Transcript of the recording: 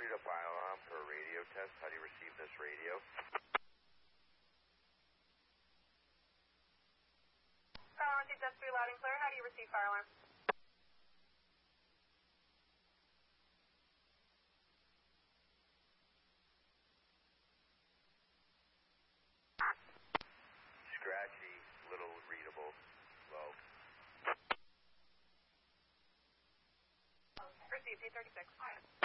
read a fire alarm for a radio test. How do you receive this radio? Fire alarm received test 3 loud and clear. How do you receive fire alarm? Scratchy, little readable, low. Received 836.